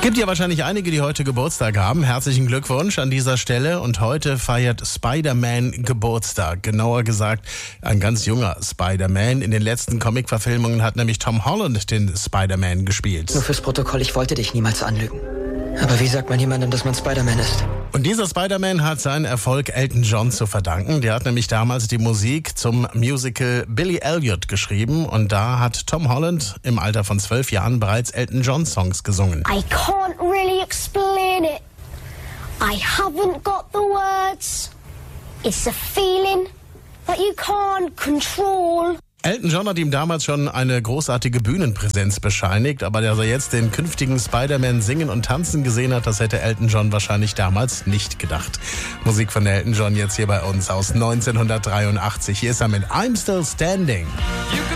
Gibt ja wahrscheinlich einige, die heute Geburtstag haben. Herzlichen Glückwunsch an dieser Stelle. Und heute feiert Spider-Man Geburtstag. Genauer gesagt, ein ganz junger Spider-Man. In den letzten Comic-Verfilmungen hat nämlich Tom Holland den Spider-Man gespielt. Nur fürs Protokoll, ich wollte dich niemals anlügen. Aber wie sagt man jemandem, dass man Spider-Man ist? Und dieser Spider-Man hat seinen Erfolg Elton John zu verdanken. Der hat nämlich damals die Musik zum Musical Billy Elliot geschrieben. Und da hat Tom Holland im Alter von 12 Jahren bereits Elton John Songs gesungen. I can't really explain it. I haven't got the words. It's a feeling that you can't control. Elton John hat ihm damals schon eine großartige Bühnenpräsenz bescheinigt, aber dass er jetzt den künftigen Spider-Man singen und tanzen gesehen hat, das hätte Elton John wahrscheinlich damals nicht gedacht. Musik von Elton John jetzt hier bei uns aus 1983. Hier ist er mit I'm Still Standing.